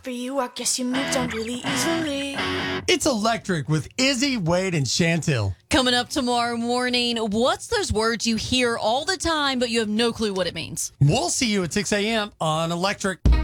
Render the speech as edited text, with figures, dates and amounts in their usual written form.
for you. I guess you moved on really easily. It's Electric with Izzy, Wade, and Chantil. Coming up tomorrow morning, what's those words you hear all the time, but you have no clue what it means? We'll see you at 6 a.m. on Electric.